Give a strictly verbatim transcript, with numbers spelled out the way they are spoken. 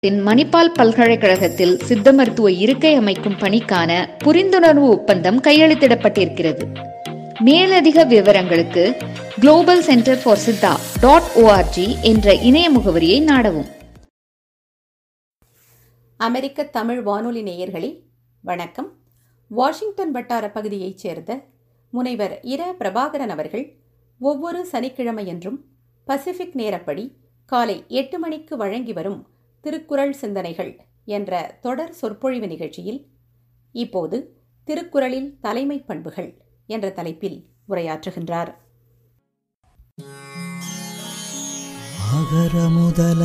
மணிப்பால் பல்கலைக்கழகத்தில் சித்த மருத்துவ இருக்கை அமைக்கும் பணிக்கான புரிந்துணர்வு ஒப்பந்தம் கையெழுத்திடப்பட்டிருக்கிறது. மேலதிக விவரங்களுக்கு global centre for Siddha dot O R G என்ற இணைய முகவரியை நாடவும். அமெரிக்க தமிழ் வானொலி நேயர்களே வணக்கம். வாஷிங்டன் வட்டார பகுதியைச் சேர்ந்த முனைவர் இர பிரபாகரன் அவர்கள் ஒவ்வொரு சனிக்கிழமையன்றும் பசிபிக் நேரப்படி காலை எட்டு மணிக்கு வழங்கி வரும் திருக்குறள் சிந்தனைகள் என்ற தொடர் சொற்பொழிவு நிகழ்ச்சியில் இப்போது திருக்குறளில் தலைமை பண்புகள் என்ற தலைப்பில் உரையாற்றுகின்றார்.